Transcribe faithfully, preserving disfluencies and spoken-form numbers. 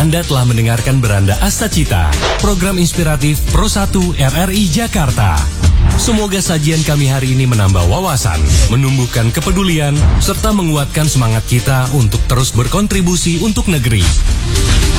Anda telah mendengarkan Beranda Astacita, program inspiratif Pro satu R R I Jakarta. Semoga sajian kami hari ini menambah wawasan, menumbuhkan kepedulian, serta menguatkan semangat kita untuk terus berkontribusi untuk negeri.